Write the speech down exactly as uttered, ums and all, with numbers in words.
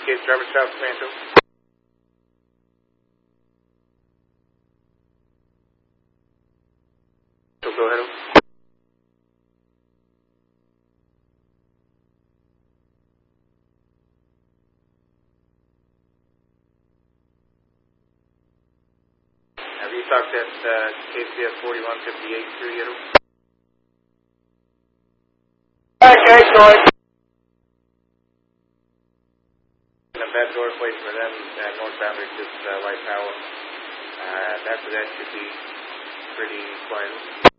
indicates driver south Santo. So go ahead. Have you talked at uh, K C S forty-one fifty-eight through yet? Okay, sorry. And that door plate for them at northbound is just uh, light power. Uh, after that should be pretty quiet.